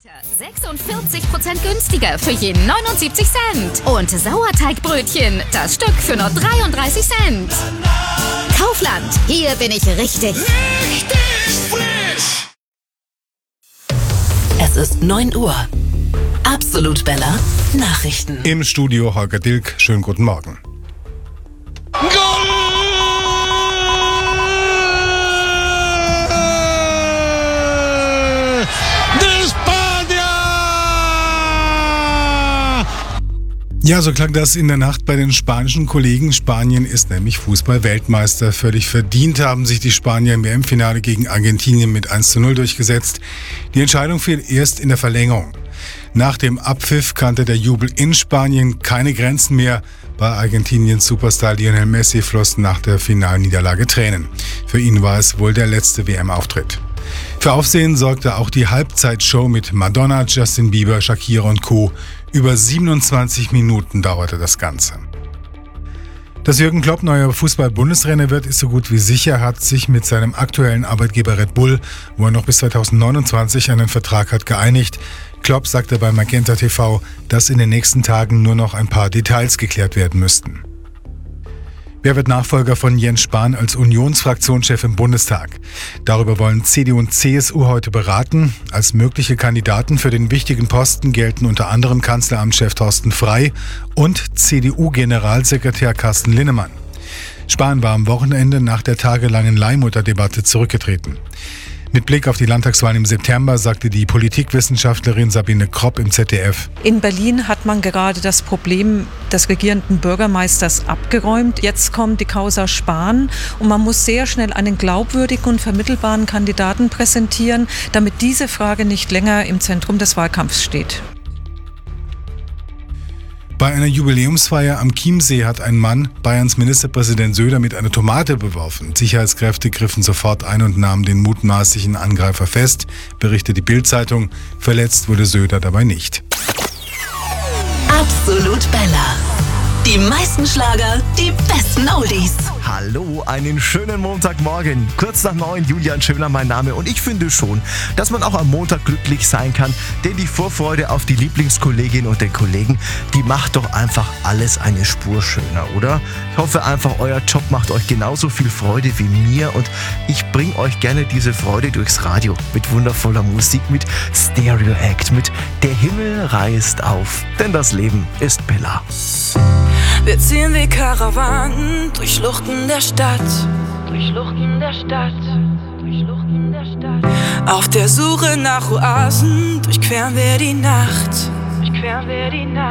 46% günstiger für je 79 Cent. Und Sauerteigbrötchen, das Stück für nur 33 Cent. Kaufland, hier bin ich richtig. Richtig frisch! Es ist 9 Uhr. Absolut Bella Nachrichten. Im Studio Holger Dilk. Schönen guten Morgen. Ja, so klang das in der Nacht bei den spanischen Kollegen. Spanien ist nämlich Fußball-Weltmeister. Völlig verdient haben sich die Spanier im WM-Finale gegen Argentinien mit 1:0 durchgesetzt. Die Entscheidung fiel erst in der Verlängerung. Nach dem Abpfiff kannte der Jubel in Spanien keine Grenzen mehr. Bei Argentiniens Superstar Lionel Messi flossen nach der Finalniederlage Tränen. Für ihn war es wohl der letzte WM-Auftritt. Für Aufsehen sorgte auch die Halbzeitshow mit Madonna, Justin Bieber, Shakira und Co. Über 27 Minuten dauerte das Ganze. Dass Jürgen Klopp neuer Fußball-Bundestrainer wird, ist so gut wie sicher, hat sich mit seinem aktuellen Arbeitgeber Red Bull, wo er noch bis 2029 einen Vertrag hat, geeinigt. Klopp sagte bei Magenta TV, dass in den nächsten Tagen nur noch ein paar Details geklärt werden müssten. Wer wird Nachfolger von Jens Spahn als Unionsfraktionschef im Bundestag? Darüber wollen CDU und CSU heute beraten. Als mögliche Kandidaten für den wichtigen Posten gelten unter anderem Kanzleramtschef Thorsten Frey und CDU-Generalsekretär Carsten Linnemann. Spahn war am Wochenende nach der tagelangen Leihmutterdebatte zurückgetreten. Mit Blick auf die Landtagswahlen im September sagte die Politikwissenschaftlerin Sabine Kropp im ZDF: In Berlin hat man gerade das Problem des regierenden Bürgermeisters abgeräumt. Jetzt kommt die Causa Spahn und man muss sehr schnell einen glaubwürdigen und vermittelbaren Kandidaten präsentieren, damit diese Frage nicht länger im Zentrum des Wahlkampfs steht. Bei einer Jubiläumsfeier am Chiemsee hat ein Mann Bayerns Ministerpräsident Söder mit einer Tomate beworfen. Sicherheitskräfte griffen sofort ein und nahmen den mutmaßlichen Angreifer fest, berichtet die Bild-Zeitung. Verletzt wurde Söder dabei nicht. Absolut Bella. Die meisten Schlager, die besten Oldies. Hallo, einen schönen Montagmorgen. Kurz nach 9, Julian Schöner mein Name. Und ich finde schon, dass man auch am Montag glücklich sein kann, denn die Vorfreude auf die Lieblingskolleginnen und den Kollegen, die macht doch einfach alles eine Spur schöner, oder? Ich hoffe einfach, euer Job macht euch genauso viel Freude wie mir und ich bringe euch gerne diese Freude durchs Radio mit wundervoller Musik, mit Stereo Act, mit Der Himmel reißt auf, denn das Leben ist Bella. Wir ziehen wie Karawanen durch Schluchten der Stadt. Durch Schluchten der Stadt. Durch Schluchten der Stadt. Auf der Suche nach Oasen durchqueren wir die Nacht. Durchqueren wir die Nacht.